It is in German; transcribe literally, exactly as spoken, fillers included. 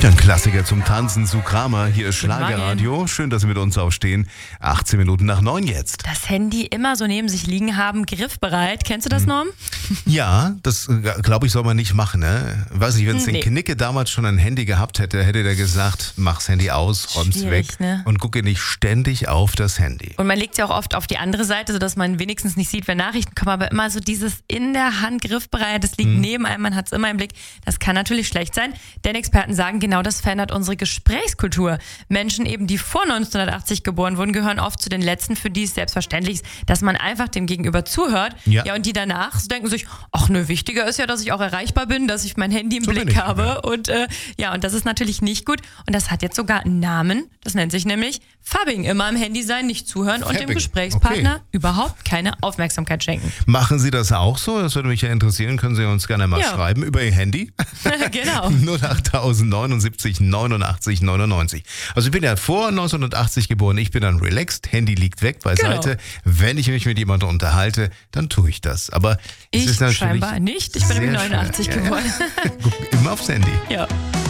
Ein Klassiker zum Tanzen, Sukrama. Hier ist Schlagerradio. Schön, dass Sie mit uns aufstehen. achtzehn Minuten nach neun jetzt. Das Handy immer so neben sich liegen haben, griffbereit. Kennst du das, Norm? Ja, das glaube ich soll man nicht machen. Ne? Weiß nicht, wenn es Nee. den Knicke damals schon ein Handy gehabt hätte, hätte der gesagt, mach's Handy aus, räum's Schwierig, weg ne? und gucke nicht ständig auf das Handy. Und man legt es ja auch oft auf die andere Seite, sodass man wenigstens nicht sieht, wenn Nachrichten kommen. Aber immer so dieses in der Hand griffbereit, das liegt neben einem, man hat es immer im Blick. Das kann natürlich schlecht sein, denn Experten sagen, genau das verändert unsere Gesprächskultur. Menschen eben, die vor neunzehnhundertachtzig geboren wurden, gehören oft zu den Letzten, für die es selbstverständlich ist, dass man einfach dem Gegenüber zuhört. Ja. Ja, und die danach so denken sich, ach nö, wichtiger ist ja, dass ich auch erreichbar bin, dass ich mein Handy im So bin Blick ich, habe. ja. Und äh, ja, und das ist natürlich nicht gut. Und das hat jetzt sogar einen Namen. Das nennt sich nämlich Fabbing. Immer am Handy sein, nicht zuhören und dem Fabbing, Gesprächspartner okay. überhaupt keine Aufmerksamkeit schenken. Machen Sie das auch so? Das würde mich ja interessieren. Können Sie uns gerne mal Ja. schreiben über Ihr Handy? Genau. null acht neunundsiebzig neunundachtzig neunundneunzig. Also ich bin ja vor neunzehnhundertachtzig geboren, ich bin dann relaxed, Handy liegt weg beiseite. Genau. Wenn ich mich mit jemandem unterhalte, dann tue ich das. Aber es Ich ist natürlich scheinbar nicht. Ich bin sehr nämlich schwer. neunundachtzig Ja, ja. geboren. Guck immer aufs Handy. Ja.